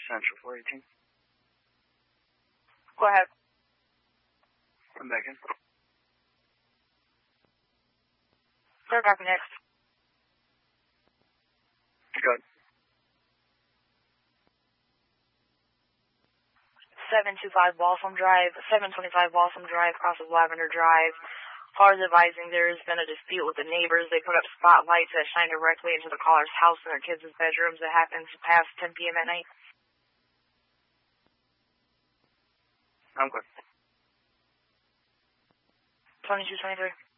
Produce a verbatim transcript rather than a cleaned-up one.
Central four eighteen. Go ahead. I'm back in. Start back next. Good. seven two five Waltham Drive, seven twenty-five Waltham Drive, crosses Lavender Drive. Cars advising there has been a dispute with the neighbors. They put up spotlights that shine directly into the caller's house and their kids' bedrooms. It happens past ten p.m. at night. I'm good. twenty-two twenty-three.